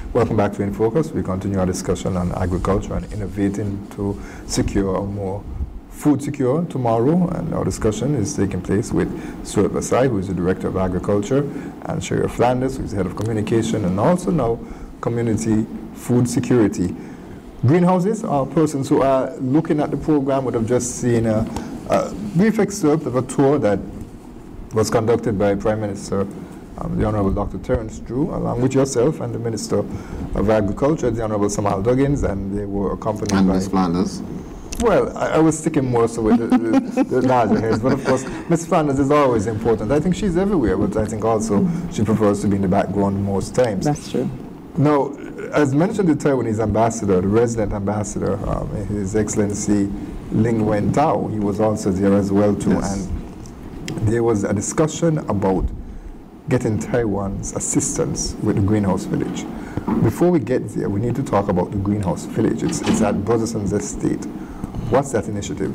Welcome back to In Focus. We continue our discussion on agriculture and innovating to secure a more food secure tomorrow. And our discussion is taking place with Stuart Basai, who is the Director of Agriculture, and Sherry Flanders, who is the Head of Communication, and also now Community Food Security. Greenhouses are persons who are looking at the program would have just seen a brief excerpt of a tour that was conducted by Prime Minister the Honorable Dr. Terence Drew, along with yourself and the Minister of Agriculture, the Honorable Samal Duggins, and they were accompanied by Ms. Flanders. Well, I was sticking more so with the larger heads, but of course, Ms. Flanders is always important. I think she's everywhere, but I think also she prefers to be in the background most times. That's true. Now, as mentioned, the Taiwanese ambassador, the resident ambassador, His Excellency Ling Wen Tao, he was also there as well too, Yes. and there was a discussion about getting Taiwan's assistance with the greenhouse village. Before we get there, we need to talk about the greenhouse village. It's at Brotherson's estate. What's that initiative?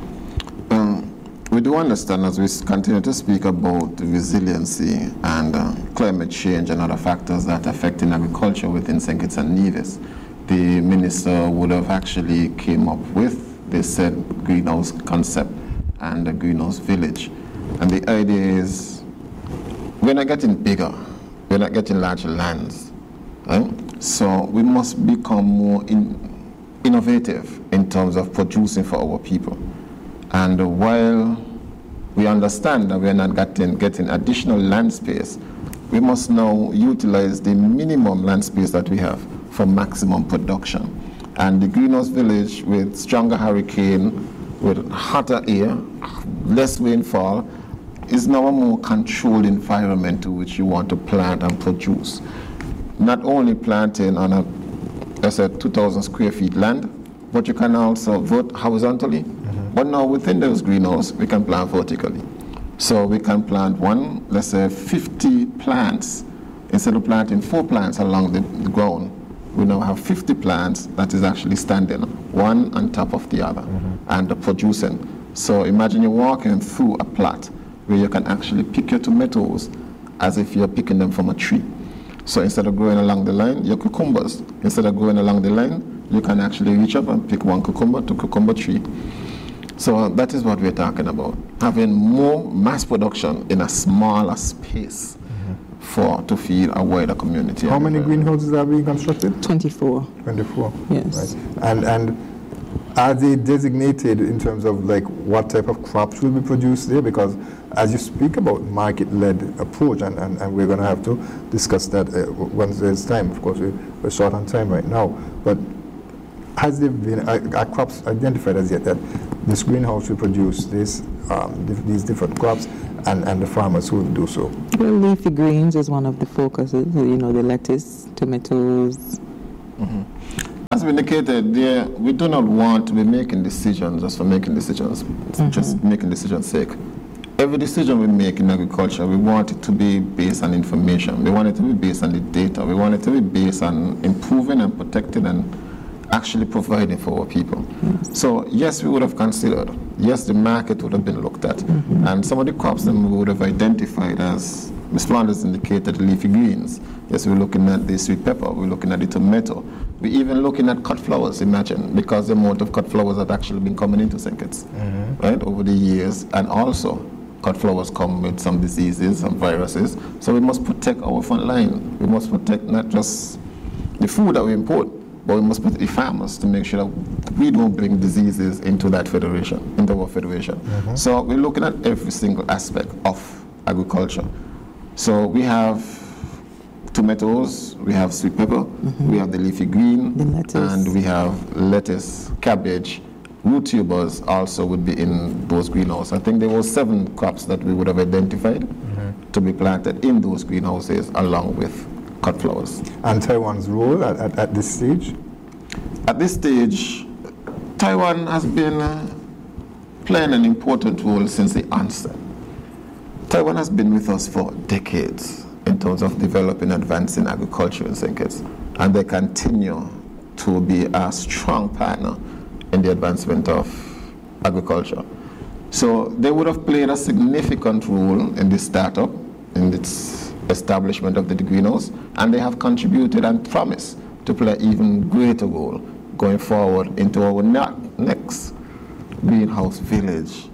We do understand, as we continue to speak about resiliency and climate change and other factors that affect agriculture within St. Kitts and Nevis, the minister would have actually came up with this said greenhouse concept and the greenhouse village. And the idea is, we're not getting bigger, we're not getting larger lands, right? So we must become more innovative in terms of producing for our people. And while we understand that we are not getting additional land space, we must now utilize the minimum land space that we have for maximum production. And the greenhouse village, with stronger hurricane, with hotter air, less rainfall, is now a more controlled environment to which you want to plant and produce. Not only planting on a 2,000 square feet land, but you can also vote horizontally. But now within those greenhouses, we can plant vertically. So we can plant let's say 50 plants. Instead of planting 4 plants along the ground, we now have 50 plants that is actually standing, one on top of the other, and producing. So imagine you're walking through a plot where you can actually pick your tomatoes as if you're picking them from a tree. So instead of growing along the line, your cucumbers, instead of growing along the line, you can actually reach up and pick one cucumber to cucumber tree. So that is what we're talking about, having more mass production in a smaller space to feed a wider community. How many greenhouses are being constructed? 24. 24. Yes. Right. And are they designated in terms of like what type of crops will be produced there? Because as you speak about market-led approach, and we're going to have to discuss that once there's time. Of course, we're short on time right now. But has there been are crops identified as yet that this greenhouse will produce these different crops, and the farmers who will do so? Well, leafy greens is one of the focuses. The lettuce, tomatoes. As we indicated, we do not want to be making decisions just for making decisions, just making decisions sake. Every decision we make in agriculture, we want it to be based on information. We want it to be based on the data. We want it to be based on improving and protecting and actually providing for our people. So yes, we would have considered, yes, the market would have been looked at, and some of the crops that we would have identified as Ms. Flanders indicated, leafy greens. Yes, we're looking at the sweet pepper, we're looking at the tomato. We're even looking at cut flowers, imagine, because the amount of cut flowers that actually been coming into St. Kitts, right, over the years. And also, cut flowers come with some diseases, some viruses. So we must protect our front line. We must protect not just the food that we import, but we must protect the farmers to make sure that we don't bring diseases into that federation, into our federation. So we're looking at every single aspect of agriculture. So we have tomatoes, we have sweet pepper, we have the leafy green, and we have lettuce, cabbage, root tubers also would be in those greenhouses. I think there were 7 crops that we would have identified to be planted in those greenhouses along with cut flowers. And Taiwan's role at this stage? At this stage, Taiwan has been playing an important role since the onset. Taiwan has been with us for decades in terms of developing and advancing agriculture in St. Kitts, and they continue to be a strong partner in the advancement of agriculture. So they would have played a significant role in this startup, in its establishment of the greenhouse, and they have contributed and promised to play an even greater role going forward into our next greenhouse village.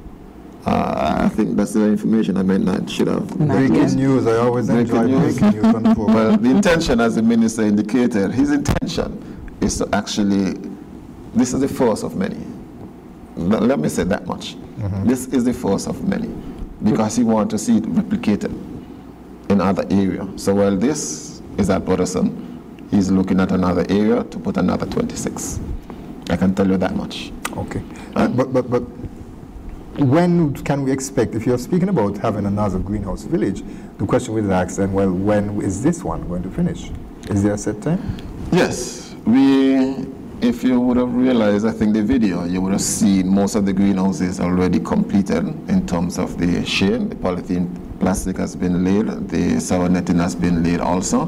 I think that's the information I meant I should have. Breaking news, I always enjoy breaking news on the program. Well, the intention, as the minister indicated, his intention is to actually, this is the first of many. Let me say that much. This is the first of many, because he wants to see it replicated in other areas. So while this is at Butterson, he's looking at another area to put another 26. I can tell you that much. Okay. But when can we expect, if you're speaking about having another greenhouse village, the question was asked then, well, when is this one going to finish? Is there a set time? Yes. If you would have realized, I think the video, you would have seen most of the greenhouses already completed in terms of the shade. The polythene plastic has been laid. The sour netting has been laid also.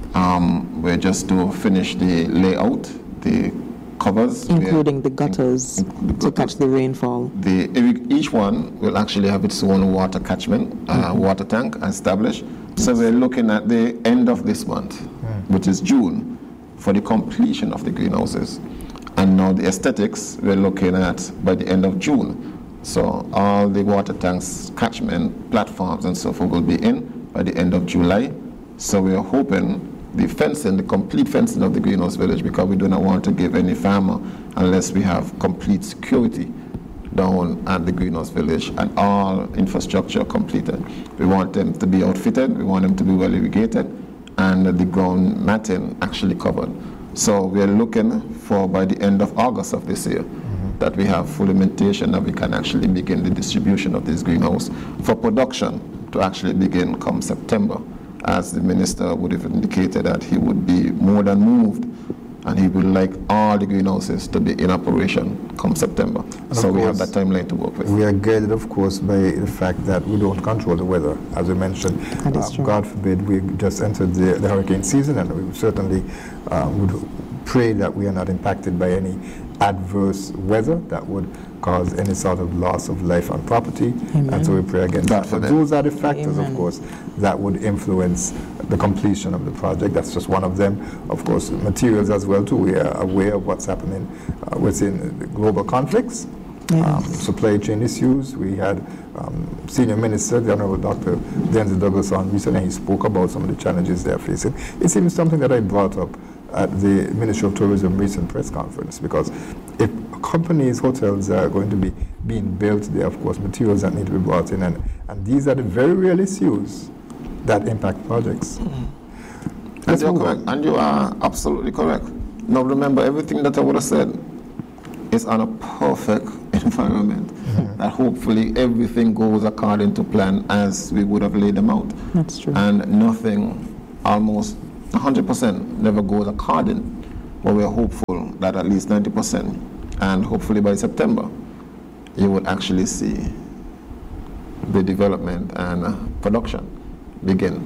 We're just to finish the layout, the covers. Including the gutters to catch the rainfall. Each one will actually have its own water catchment, water tank established. So we're looking at the end of this month, which is June, for the completion of the greenhouses. And now the aesthetics we're looking at by the end of June. So all the water tanks, catchment, platforms and so forth will be in by the end of July. So we're hoping the fencing, the complete fencing of the greenhouse village, because we do not want to give any farmer unless we have complete security down at the greenhouse village and all infrastructure completed. We want them to be outfitted, we want them to be well irrigated, and the ground matting actually covered. So we are looking for by the end of August of this year that we have full implementation, that we can actually begin the distribution of this greenhouse for production to actually begin come September, as the minister would have indicated that he would be more than moved and he would like all the greenhouses to be in operation come September. So we have that timeline to work with. We are guided, of course, by the fact that we don't control the weather, as we mentioned. That is true. God forbid we just entered the hurricane season, and we certainly would pray that we are not impacted by any adverse weather that would cause any sort of loss of life and property. Amen. And so we pray against that. But those are the factors, Amen. of course, that would influence the completion of the project. That's just one of them. Of course, materials as well, too. We are aware of what's happening within the global conflicts, supply chain issues. We had Senior Minister, the Honorable Dr. Denzel Douglas, on recently. He spoke about some of the challenges they're facing. It's even something that I brought up at the Ministry of Tourism recent press conference, because if companies, hotels are going to be being built, there are, of course, materials that need to be brought in, and these are the very real issues that impact projects. And you're correct, and you are absolutely correct. Now remember, everything that I would have said is on a perfect environment, that hopefully everything goes according to plan as we would have laid them out. That's true. And nothing, almost 100% never goes according, but we're hopeful that at least 90%, and hopefully by September, you would actually see the development and production begin.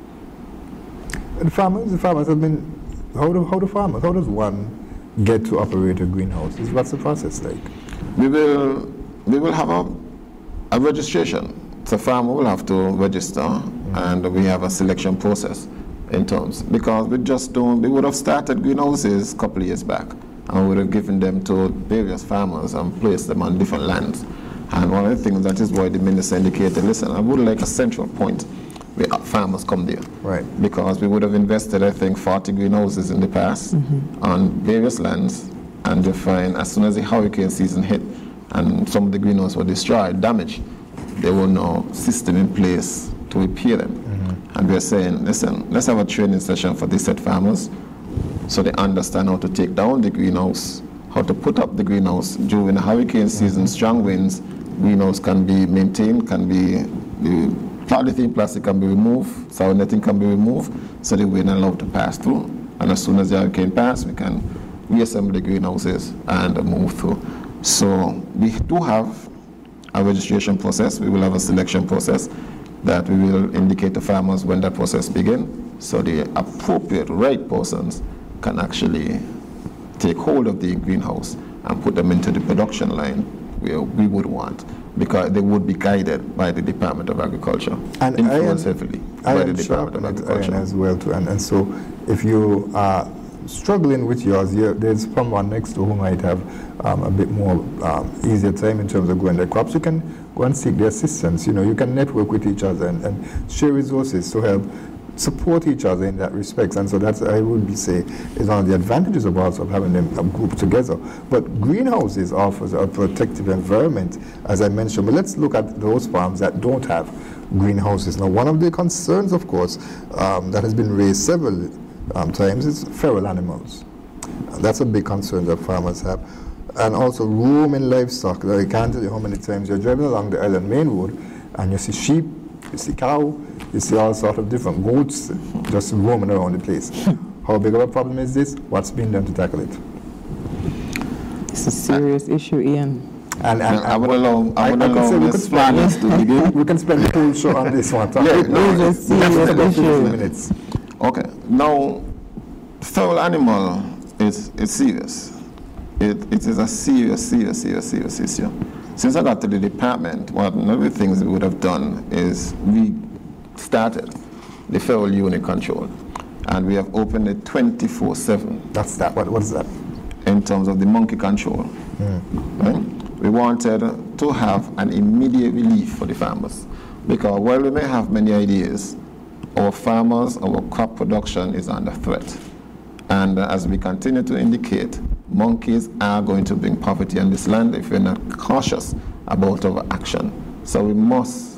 The farmers have been, how does one get to operate a greenhouse? What's the process like? We will have a registration. So farmer will have to register, and we have a selection process in terms, because we would have started greenhouses a couple of years back, and we would have given them to various farmers and placed them on different lands. And one of the things, that is why the minister indicated, listen, I would like a central point where farmers come there. Right. Because we would have invested, I think, 40 greenhouses in the past on various lands, and you find as soon as the hurricane season hit and some of the greenhouses were destroyed, damaged, there were no system in place to repair them. And we're saying, listen, let's have a training session for these set farmers so they understand how to take down the greenhouse, how to put up the greenhouse during the hurricane season, strong winds. Greenhouse can be maintained, the polythene plastic can be removed, sour netting can be removed, so they we're not allowed to pass through. And as soon as the hurricane passes, we can reassemble the greenhouses and move through. So we do have a registration process. We will have a selection process that we will indicate to farmers when that process begins, so the appropriate right persons can actually take hold of the greenhouse and put them into the production line where we would want, because they would be guided by the Department of Agriculture, And influenced heavily. Iron sharpen iron as well too. And so if you are struggling with yours, there's someone next to who might have a bit more easier time in terms of growing their crops. You can go and seek their assistance. You can network with each other and share resources to help support each other in that respect. And so that's, I would say, is one of the advantages of also having them grouped together. But greenhouses offers a protective environment, as I mentioned. But let's look at those farms that don't have greenhouses. Now, one of the concerns, of course, that has been raised several times is feral animals. That's a big concern that farmers have. And also roaming livestock. I can't tell you how many times you're driving along the Island Main Road and you see sheep, you see cow, you see all sorts of different goats just roaming around the place. How big of a problem is this? What's been done to tackle it? It's a serious issue, Ian. And I would allow Ms. Flanders to begin. We can spend the whole show on this one. It's a serious issue. Minutes. Okay. Now, feral animal is serious. It is a serious issue. Since I got to the department, one of the things we would have done is we started the feral unit control, and we have opened it 24/7. That's that. What is that? In terms of the monkey control. Right? We wanted to have an immediate relief for the farmers, because while we may have many ideas, our farmers, our crop production is under threat. And as we continue to indicate, monkeys are going to bring poverty on this land if we're not cautious about our action. So we must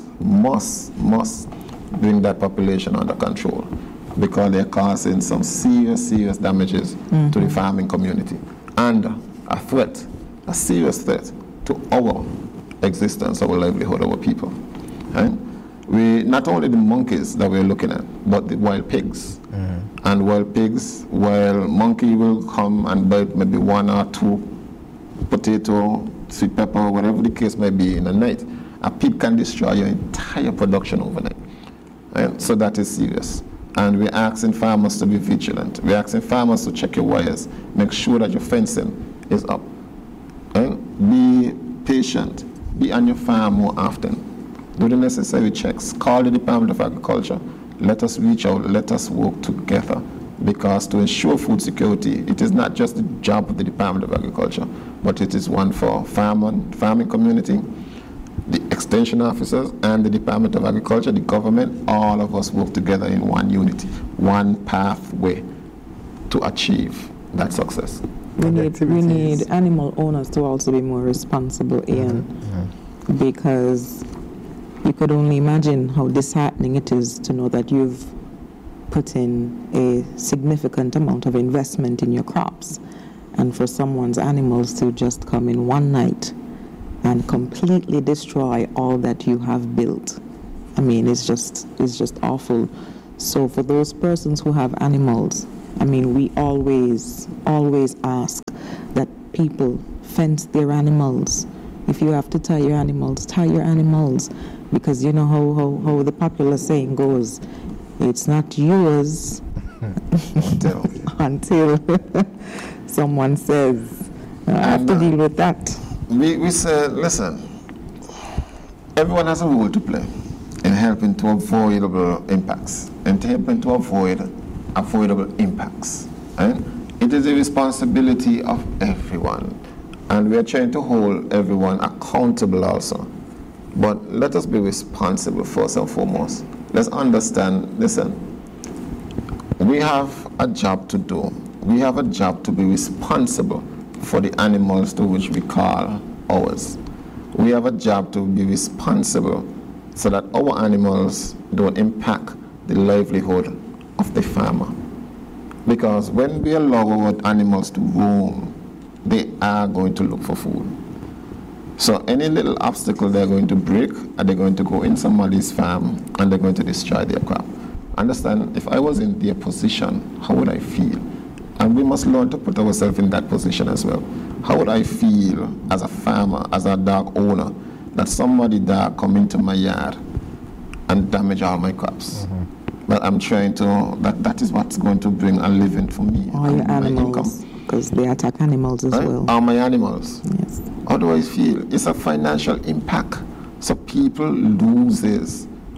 bring that population under control, because they're causing some serious damages to the farming community, and a serious threat to our existence, our livelihood, our people. Right? We not only the monkeys that we're looking at, but the wild pigs. And wild pigs, while monkey will come and bite maybe 1 or 2 potato, sweet pepper, whatever the case may be in a night, a pig can destroy your entire production overnight. Right? So that is serious. And we're asking farmers to be vigilant. We're asking farmers to check your wires, make sure that your fencing is up. Right? Be patient. Be on your farm more often. Do the necessary checks. Call the Department of Agriculture. Let us reach out. Let us work together. Because to ensure food security, it is not just the job of the Department of Agriculture, but it is one for farming community, the extension officers, and the Department of Agriculture, the government. All of us work together in one unity, one pathway to achieve that success. We need animal owners to also be more responsible, Ian, because you could only imagine how disheartening it is to know that you've put in a significant amount of investment in your crops, and for someone's animals to just come in one night and completely destroy all that you have built. I mean, it's just awful. So for those persons who have animals, I mean, we always ask that people fence their animals. If you have to tie your animals, because you know how the popular saying goes, it's not yours until someone says, I have to deal with that. We said, listen, everyone has a role to play in helping to avoid impacts, and helping to avoid avoidable impacts. Right? It is a responsibility of everyone, and we are trying to hold everyone accountable also. But let us be responsible first and foremost. Let's understand, listen, we have a job to do. We have a job to be responsible for the animals to which we call ours. We have a job to be responsible so that our animals don't impact the livelihood of the farmer. Because when we allow our animals to roam, they are going to look for food. So any little obstacle they're going to break, and they're going to go in somebody's farm and they're going to destroy their crop. Understand, if I was in their position, how would I feel? And we must learn to put ourselves in that position as well. How would I feel as a farmer, as a dog owner, that somebody dog come into my yard and damage all my crops? But I'm trying to, that is what's going to bring a living for me. All your animals, because they attack animals as well. All my animals. Yes. How do I feel? It's a financial impact. So people loses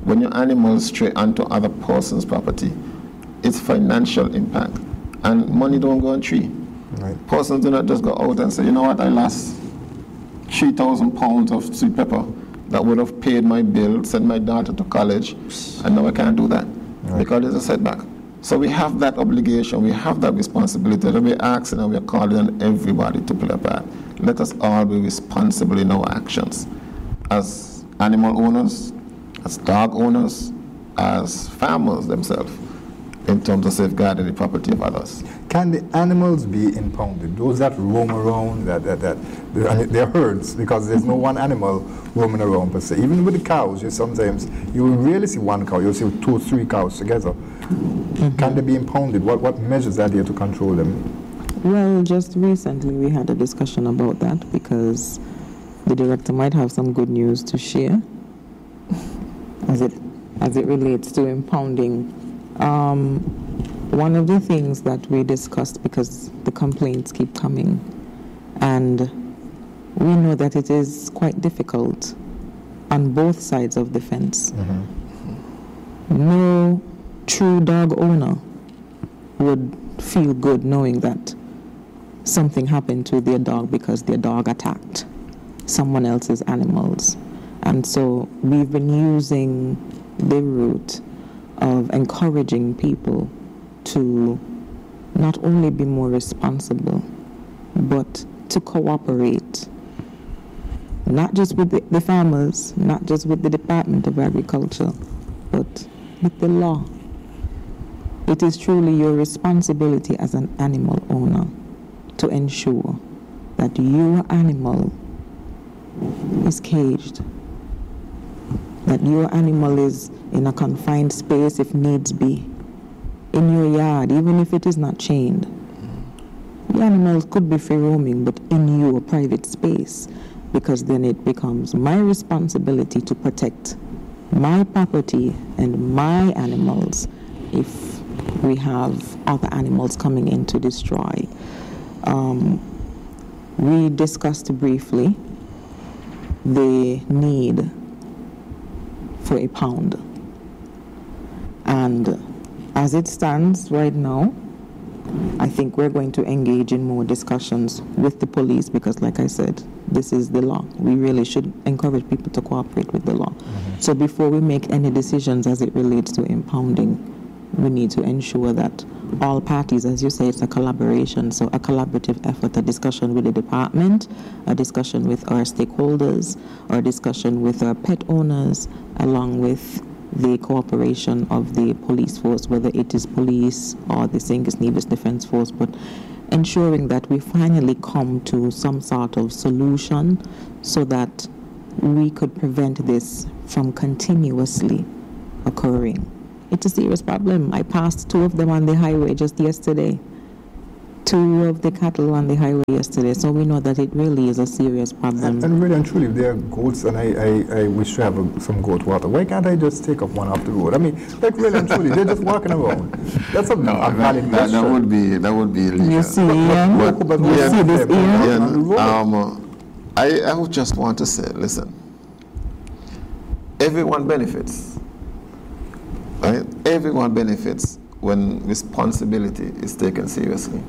when your animals stray onto other person's property, it's financial impact. And money don't go on tree. Right. Persons do not just go out and say, you know what, I lost 3,000 pounds of sweet pepper that would have paid my bill, sent my daughter to college, and now I can't do that because there's a setback. So we have that obligation, we have that responsibility that we're asking and we're calling on everybody to play a part. Let us all be responsible in our actions as animal owners, as dog owners, as farmers themselves, in terms of safeguarding the property of others. Can the animals be impounded? Those that roam around, they're herds, because there's no one animal roaming around per se. Even with the cows, you will rarely see one cow, you'll see 2 or 3 cows together. Can they be impounded? What measures are there to control them? Well, just recently we had a discussion about that because the director might have some good news to share as it relates to impounding. One of the things that we discussed, because the complaints keep coming, and we know that it is quite difficult on both sides of the fence. No true dog owner would feel good knowing that something happened to their dog because their dog attacked someone else's animals. And so we've been using the route of encouraging people to not only be more responsible, but to cooperate, not just with the farmers, not just with the Department of Agriculture, but with the law. It is truly your responsibility as an animal owner to ensure that your animal is caged, that your animal is in a confined space if needs be, in your yard, even if it is not chained. The animals could be free roaming, but in your private space, because then it becomes my responsibility to protect my property and my animals if we have other animals coming in to destroy. We discussed briefly the need for a pound. And as it stands right now, I think we're going to engage in more discussions with the police because, like I said, this is the law. We really should encourage people to cooperate with the law. So before we make any decisions as it relates to impounding, we need to ensure that all parties, as you say, it's a collaboration, so a collaborative effort, a discussion with the department, a discussion with our stakeholders, or a discussion with our pet owners, along with the cooperation of the police force, whether it is police or the St. Kitts Nevis Defense Force, but ensuring that we finally come to some sort of solution so that we could prevent this from continuously occurring. It's a serious problem. I passed 2 of them on the highway just yesterday. 2 of the cattle on the highway yesterday. So we know that it really is a serious problem. And really and truly, if there are goats and I wish to have some goat water, why can't I just take up one off the road? I mean, like really and truly, they're just walking around. That's a valid question. That would be illegal. You see, you see this Ian? I would just want to say, listen, everyone benefits. Right? Everyone benefits when responsibility is taken seriously.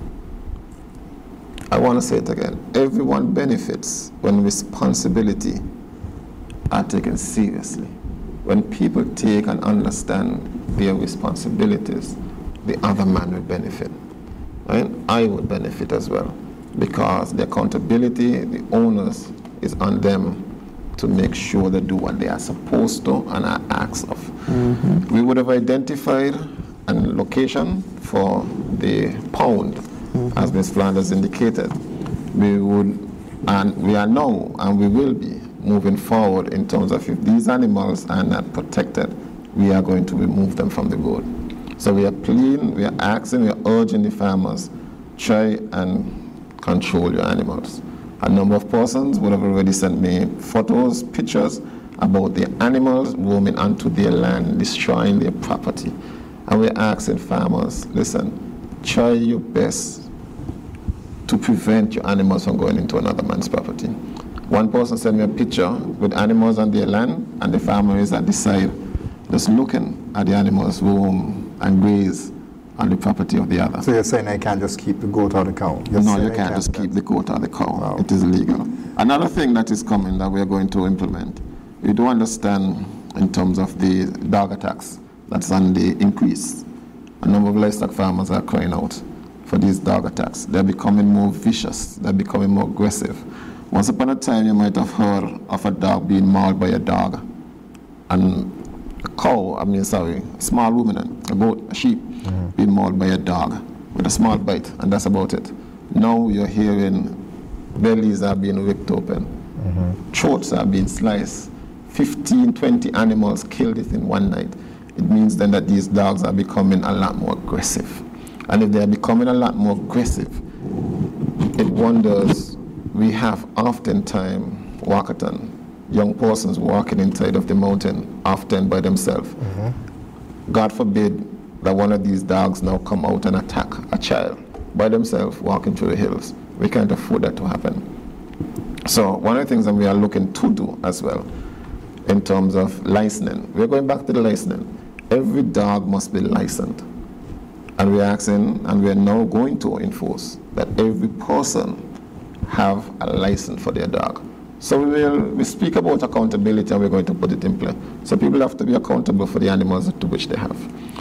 I want to say it again. Everyone benefits when responsibility are taken seriously. When people take and understand their responsibilities, the other man will benefit. Right? I would benefit as well, because the accountability, the onus is on them to make sure they do what they are supposed to and are asked of. We would have identified a location for the pound, as Ms. Flanders indicated. We are now, and we will be moving forward in terms of if these animals are not protected, we are going to remove them from the road. So we are pleading, we are asking, we are urging the farmers, try and control your animals. A number of persons would have already sent me photos, pictures about the animals roaming onto their land, destroying their property. And we're asking farmers, listen, try your best to prevent your animals from going into another man's property. One person sent me a picture with animals on their land, and the farmer is at the side just looking at the animals roam and graze on the property of the other. So you're saying I can't just keep the goat or the cow? No, you can't just keep the goat or the cow. Wow. It is illegal. Another thing that is coming that we are going to implement, we do understand in terms of the dog attacks that's on the increase. A number of livestock farmers are crying out for these dog attacks. They're becoming more vicious. They're becoming more aggressive. Once upon a time, you might have heard of a dog being mauled by a dog, and a small ruminant, a goat, a sheep, being mauled by a dog with a small bite, and that's about it. Now you're hearing bellies are being ripped open, throats are being sliced, 15, 20 animals killed in one night. It means then that these dogs are becoming a lot more aggressive. And if they are becoming a lot more aggressive, it wonders, we have oftentimes walkathon, young persons walking inside of the mountain, often by themselves. God forbid that one of these dogs now come out and attack a child by themselves walking through the hills. We can't afford that to happen. So one of the things that we are looking to do as well, in terms of licensing, we're going back to the licensing. Every dog must be licensed. And we're asking, and we're now going to enforce that every person have a license for their dog. So we speak about accountability, and we're going to put it in place. So people have to be accountable for the animals to which they have.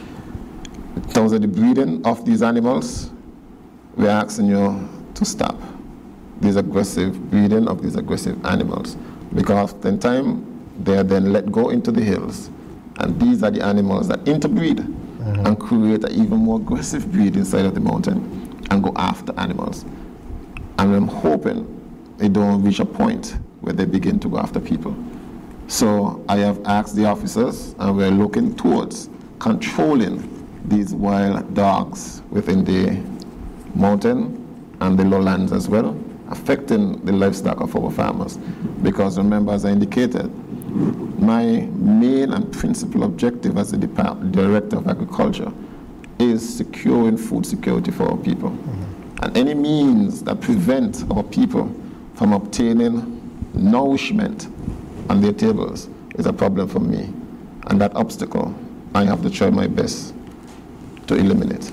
In terms of the breeding of these animals, we're asking you to stop this aggressive breeding of these aggressive animals, because oftentimes they are then let go into the hills, and these are the animals that interbreed and create an even more aggressive breed inside of the mountain and go after animals. And I'm hoping they don't reach a point where they begin to go after people. So I have asked the officers, and we're looking towards controlling these wild dogs within the mountain and the lowlands as well, affecting the livestock of our farmers. Because remember, as I indicated, my main and principal objective as the Director of Agriculture is securing food security for our people. And any means that prevent our people from obtaining nourishment on their tables is a problem for me. And that obstacle, I have to try my best to eliminate.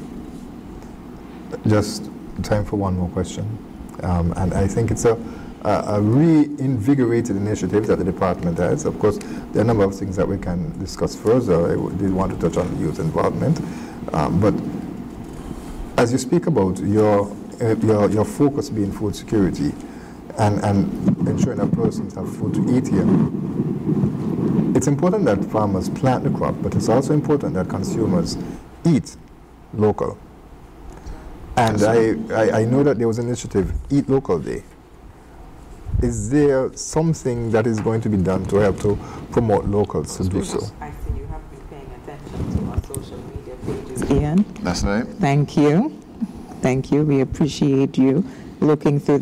Just time for one more question. And I think it's a reinvigorated initiative that the department has. Of course, there are a number of things that we can discuss further. I did want to touch on youth involvement. But as you speak about your focus being food security and ensuring that persons have food to eat here, it's important that farmers plant the crop, but it's also important that consumers eat local. And I know that there was an initiative, Eat Local Day. Is there something that is going to be done to help to promote locals to do so? I see you have been paying attention to our social media pages, Ian. That's right. Thank you. Thank you. We appreciate you looking through